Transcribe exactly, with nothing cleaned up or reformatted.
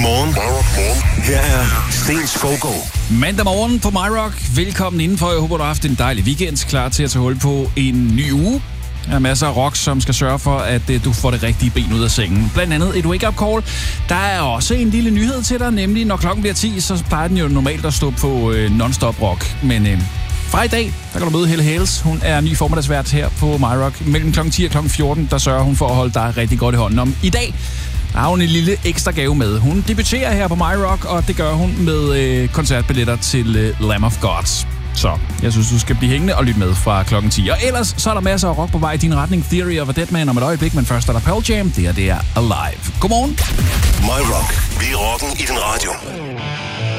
Morgen. Her er Sten Skovgaard. Mandag morgen på MyRock. Velkommen indenfor. Jeg håber, du har haft en dejlig weekend. Klar til at tage hul på en ny uge. Der er masser af rock, som skal sørge for, at uh, du får det rigtige ben ud af sengen. Blandt andet et wake-up call. Der er også en lille nyhed til dig, nemlig når klokken bliver ti, så plejer den jo normalt at stå på uh, non-stop rock. Men uh, fra i dag, der kan du møde Helle Hales. Hun er ny formiddagsvært her på MyRock. Mellem klokken ti og klokken fjorten, der sørger hun for at holde dig rigtig godt i hånden. Om i dag der har hun en lille ekstra gave med. Hun debuterer her på MyRock, og det gør hun med øh, koncertbilletter til øh, Lamb of God. Så jeg synes, du skal blive hængende og lytte med fra klokken ti. Og ellers så er der masser af rock på vej i din retning. Theory of a Deadman om et øjeblik, men først er der Pearl Jam. Det her, det er Alive. Godmorgen. MyRock. Vi er rocken i din radio.